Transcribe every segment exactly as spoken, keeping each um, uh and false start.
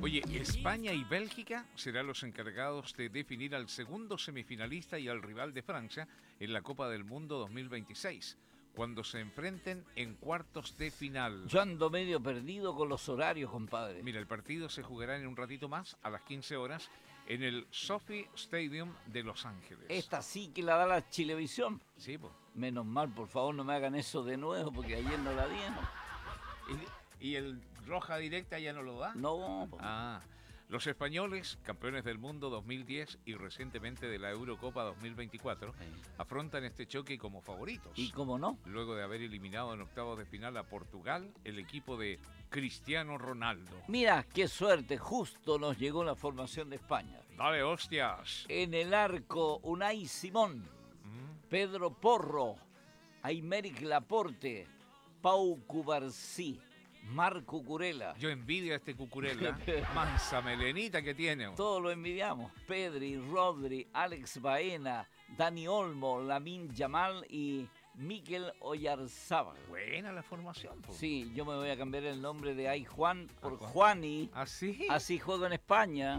Oye, España y Bélgica serán los encargados de definir al segundo semifinalista y al rival de Francia en la Copa del Mundo dos mil veintiséis, cuando se enfrenten en cuartos de final. Yo ando medio perdido con los horarios, compadre. Mira, el partido se jugará en un ratito más, a las quince horas, en el SoFi Stadium de Los Ángeles. Esta sí que la da la Chilevisión. Sí, pues. Menos mal, por favor, no me hagan eso de nuevo, porque ayer no la dieron. ¿Y, y el Roja Directa ya no lo da? No, po. Ah, los españoles, campeones del mundo dos mil diez y recientemente de la Eurocopa dos mil veinticuatro, Sí. afrontan este choque como favoritos. ¿Y cómo no? Luego de haber eliminado en octavos de final a Portugal, el equipo de Cristiano Ronaldo. Mira, qué suerte, justo nos llegó la formación de España. ¡Dale, hostias! En el arco, Unai Simón, Mm. Pedro Porro, Aymeric Laporte, Pau Cubarsí, Marco Curela. Yo envidio a este Cucurella, mansa melenita que tiene. Todos lo envidiamos. Pedri, Rodri, Alex Baena, Dani Olmo, Lamine Yamal y Mikel Oyarzábal. Buena la formación, po. Sí, yo me voy a cambiar el nombre de Ay Juan por ¿Ah, Juan? Juani. ¿Ah, sí? Así juego en España.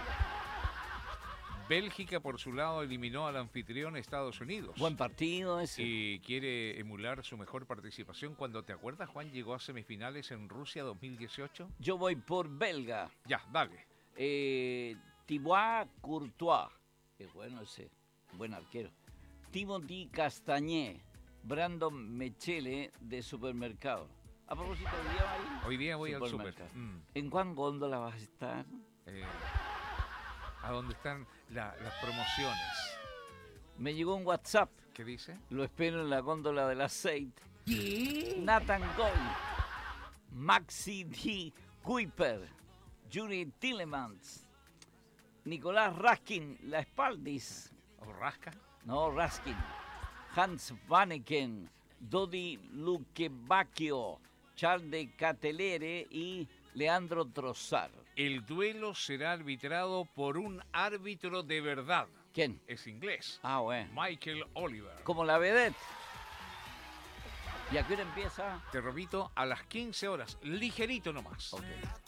Bélgica, por su lado, eliminó al anfitrión Estados Unidos. Buen partido ese. Y quiere emular su mejor participación cuando, ¿te acuerdas, Juan, llegó a semifinales en Rusia dos mil dieciocho? Yo voy por belga. Ya, dale. Eh, Thibaut Courtois. Es bueno ese. Buen arquero. Timothy Castagné. Brandon Mechele de Supermercado. A propósito, ¿hoy día va ahí? Hoy día voy al súper. Supermercado. Mm, ¿En cuán góndola vas a estar? eh, a donde están la- las promociones. Me llegó un WhatsApp. ¿Qué dice? Lo espero en la góndola del aceite. Nathan Goy, Maxi D. Kuiper, Yuri Tillemans, Nicolás Raskin, La Espaldis, ¿O rasca? no Raskin, Hans Vanneken, Dodi Luquebacchio, Charles de Catelere y Leandro Trossard. El duelo será arbitrado por un árbitro de verdad. ¿Quién? Es inglés. Ah, bueno. Michael Oliver. Como la vedette. ¿Y a qué hora empieza? Te repito, a las quince horas, ligerito nomás. Ok.